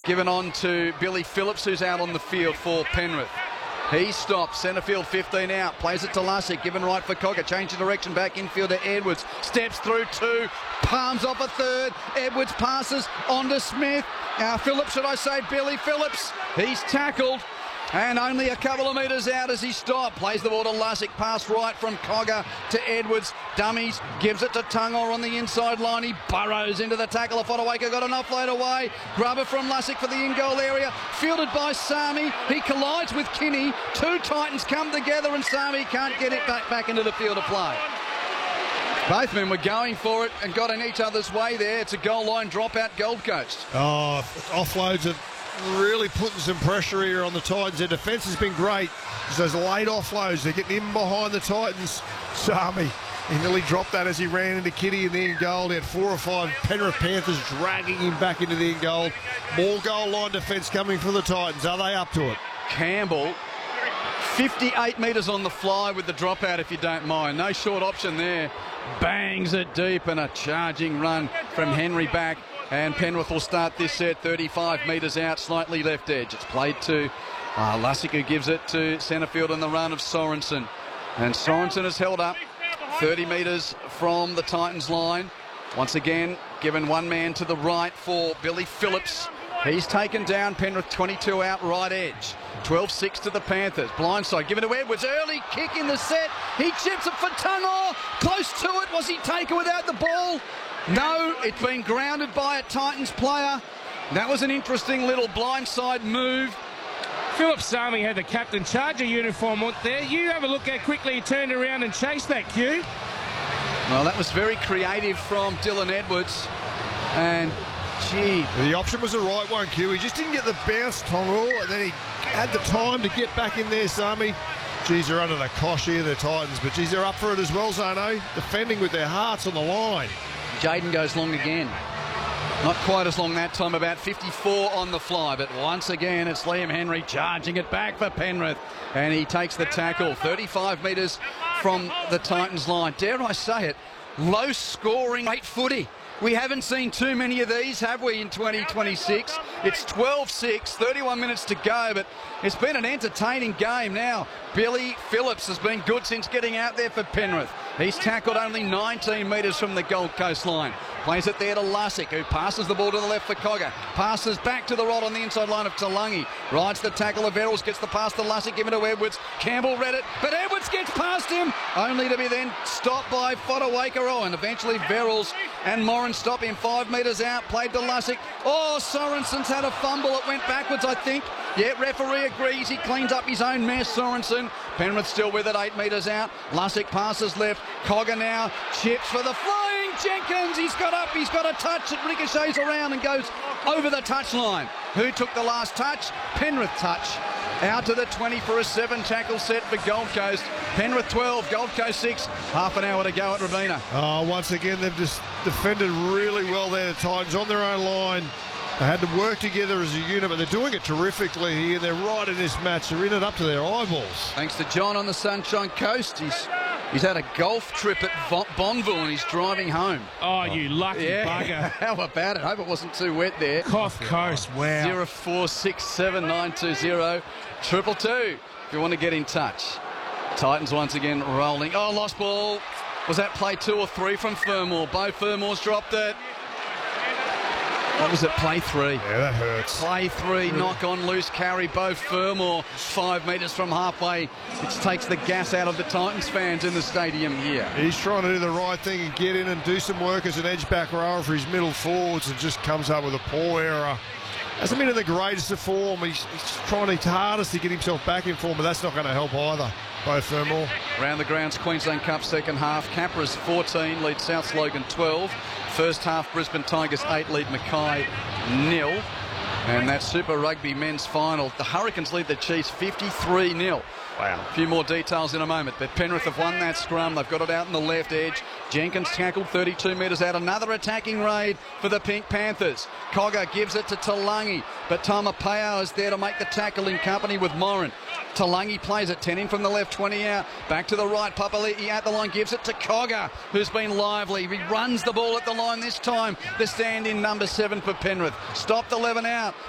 given on to Billy Phillips, who's out on the field for Penrith. He stops, centre field 15 out, plays it to Lussick, given right for Cogger, change of direction, back infield to Edwards, steps through two, palms off a third, Edwards passes on to Smith, Phillips, should I say, Billy Phillips, he's tackled, and only a couple of metres out as he stopped. Plays the ball to Lussick, pass right from Cogger to Edwards, dummies, gives it to Tungor on the inside line. He burrows into the tackle. Fodawaker got an offload away. Grubber from Lussick for the in-goal area. Fielded by Sami. He collides with Kinney. Two Titans come together and Sami can't get it back into the field of play. Both men were going for it and got in each other's way there. It's a goal line dropout, Gold Coast. Oh, offloads are really putting some pressure here on the Titans. Their defence has been great. Those late offloads, they're getting in behind the Titans. Sami, he nearly dropped that as he ran into Kitty in the in goal. They had 4 or 5 Penrith Panthers dragging him back into the in goal. More goal line defence coming for the Titans. Are they up to it? Campbell, 58 metres on the fly with the dropout, if you don't mind. No short option there. Bangs it deep and a charging run from Henry back. And Penrith will start this set 35 metres out, slightly left edge. It's played to Lussick, who gives it to centre field on the run of Sorensen. And Sorensen is held up 30 metres from the Titans line. Once again, given one man to the right for Billy Phillips. He's taken down. Penrith 22 out, right edge. 12-6 to the Panthers. Blindside given to Edwards. Early kick in the set. He chips it for Tungor. Close to it. Was he taken without the ball? No, it's been grounded by a Titans player. That was an interesting little blindside move. Philip Sami had the captain charger uniform on there. You have a look how quickly he turned around and chased that cue. Well, that was very creative from Dylan Edwards. And, gee. The option was the right one, Q. He just didn't get the bounce, Tungor, and then he had the time to get back in there, Sami. Geez, they're under the cosh here, the Titans, but geez, they're up for it as well, Zano. Defending with their hearts on the line. Jaden goes long again. Not quite as long that time, about 54 on the fly, but once again it's Liam Henry charging it back for Penrith, and he takes the tackle 35 metres from the Titans line. Dare I say it, low scoring, great footy. We haven't seen too many of these, have we, in 2026? It's 12-6, 31 minutes to go, but it's been an entertaining game now. Billy Phillips has been good since getting out there for Penrith. He's tackled only 19 metres from the Gold Coast line. Plays it there to Lussick, who passes the ball to the left for Cogger. Passes back to the right on the inside line of Talangi. Rides the tackle of Verrills, gets the pass to Lussick, given to Edwards. Campbell read it, but Edwards gets past him, only to be then stopped by Fodawaker. And eventually Verrills and Moran stop him 5 metres out. Played to Lussick. Oh, Sorensen's had a fumble. It went backwards, I think. Yeah, referee agrees. He cleans up his own mess, Sorensen. Penrith still with it, 8 metres out. Lussick passes left. Cogger now chips for the flying Jenkins. He's got up, he's got a touch. It ricochets around and goes over the touchline. Who took the last touch? Penrith touch. Out to the 20 for a 7 tackle set for Gold Coast. Penrith 12, Gold Coast 6. Half an hour to go at Robina. Oh, once again, they've just defended really well there, the Titans, on their own line. They had to work together as a unit, but they're doing it terrifically here. They're right in this match. They're in it up to their eyeballs. Thanks to John on the Sunshine Coast. He's had a golf trip at Bonville and he's driving home. Oh, you lucky bugger. How about it? Hope it wasn't too wet there. Cough Coast, wow. 0467920222. If you want to get in touch. Titans once again rolling. Oh, lost ball. Was that play 2 or 3 from Fermor? Bo Fermor's dropped it. What was it? Play 3. Yeah, that hurts. Play 3, knock on loose carry. Bo Fermor 5 metres from halfway. It takes the gas out of the Titans fans in the stadium here. He's trying to do the right thing and get in and do some work as an edge back rower for his middle forwards, and just comes up with a poor error. Hasn't been in the greatest of form. He's trying his hardest to get himself back in form, but that's not going to help either. Bo Fermor. Round the grounds, Queensland Cup second half. Capras 14, lead South Logan 12. First half, Brisbane Tigers 8, lead Mackay 0. And that Super Rugby men's final, the Hurricanes lead the Chiefs 53-0. Wow. A few more details in a moment, but Penrith have won that scrum. They've got it out in the left edge. Jenkins tackled 32 metres out. Another attacking raid for the Pink Panthers. Cogger gives it to Talangi, but Tamapao is there to make the tackle in company with Moran. Talangi plays it 10 in from the left, 20 out. Back to the right. Papali'i at the line, gives it to Cogger, who's been lively. He runs the ball at the line this time. The stand-in number 7 for Penrith. Stopped 11 out.